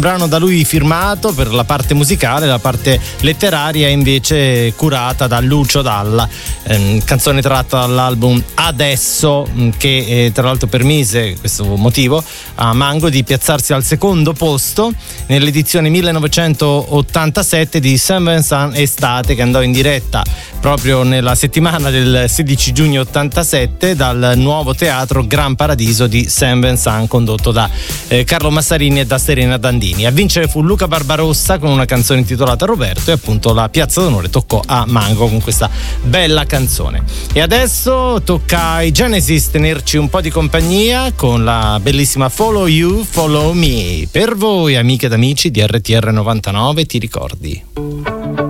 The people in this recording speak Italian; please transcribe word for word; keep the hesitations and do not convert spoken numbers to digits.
brano da lui firmato per la parte musicale, la parte letteraria è invece curata da Lucio Dalla, ehm, canzone tratta dall'album Adesso, che eh, tra l'altro permise, questo motivo, a Mango di piazzarsi al secondo posto nell'edizione millenovecentottantasette di Saint Vincent Estate, che andò in diretta proprio nella settimana del sedici giugno ottantasette dal nuovo teatro Gran Paradiso di Saint Vincent, condotto da eh, Carlo Massarini e da Serena Dandini. A vincere fu Luca Barbarossa con una canzone intitolata Roberto, e appunto la piazza d'onore toccò a Mango con questa bella canzone. E adesso tocca ai Genesis tenerci un po' di compagnia con la bellissima Follow You, Follow Me. Per voi amiche ed amici di R T R novantanove, ti ricordi?